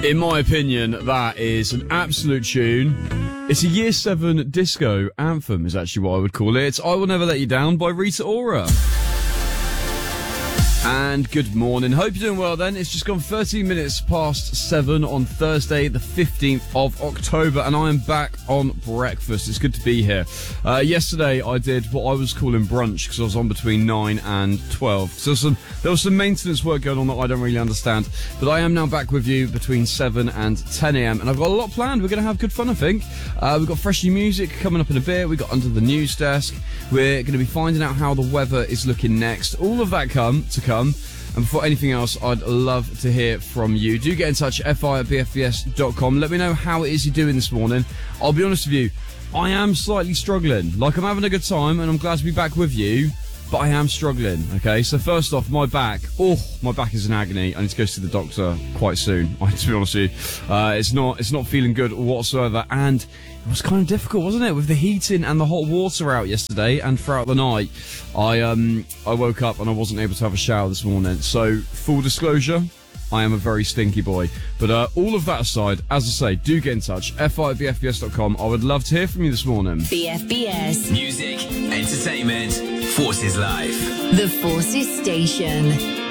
In my opinion, that is an absolute tune. It's a Year 7 disco anthem, is actually what I would call it. It's I Will Never Let You Down by Rita Ora. And good morning. Hope you're doing well then. It's just gone 13 minutes past 7 on Thursday, the 15th of October, and I am back on breakfast. It's good to be here. Yesterday I did what I was calling brunch because I was on between 9 and 12. So there was some maintenance work going on that I don't really understand, but I am now back with you between 7 and 10 a.m. and I've got a lot planned. We're going to have good fun, I think. We've got fresh new music coming up in a bit. We've got Under the News Desk. We're going to be finding out how the weather is looking next. All of that to come. And before anything else, I'd love to hear from you. Do get in touch, fi@bfbs.com. Let me know how it is you're doing this morning. I'll be honest with you, I am slightly struggling. Like, I'm having a good time, and I'm glad to be back with you, but I am struggling, okay? So first off, my back is in agony. I need to go see the doctor quite soon, to be honest with you. It's not feeling good whatsoever, and it was kind of difficult, wasn't it, with the heating and the hot water out yesterday and throughout the night. I woke up and I wasn't able to have a shower this morning. So, full disclosure, I am a very stinky boy. But all of that aside, as I say, do get in touch. fi@bfbs.com. I would love to hear from you this morning. BFBS. Music, entertainment, Forces Life. The Forces Station.